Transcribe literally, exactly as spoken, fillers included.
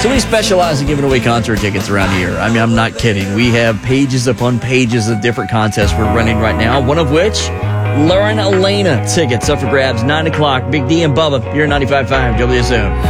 So we specialize in giving away concert tickets around here. I mean, I'm not kidding. We have pages upon pages of different contests we're running right now, one of which, Lauren Elena tickets up for grabs, nine o'clock. Big D and Bubba, you're ninety-five point five W S O.